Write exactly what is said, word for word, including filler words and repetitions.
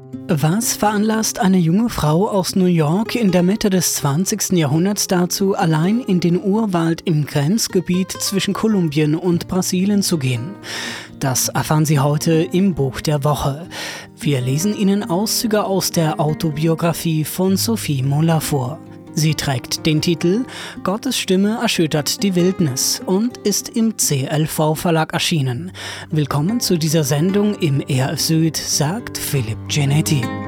Was veranlasst eine junge Frau aus New York in der Mitte des zwanzigsten Jahrhunderts dazu, allein in den Urwald im Grenzgebiet zwischen Kolumbien und Brasilien zu gehen? Das erfahren Sie heute im Buch der Woche. Wir lesen Ihnen Auszüge aus der Autobiografie von Sophie Muller vor. Sie trägt den Titel »Gottes Stimme erschüttert die Wildnis« und ist im C L V-Verlag erschienen. Willkommen zu dieser Sendung im E R F Süd, sagt Philipp Genetti.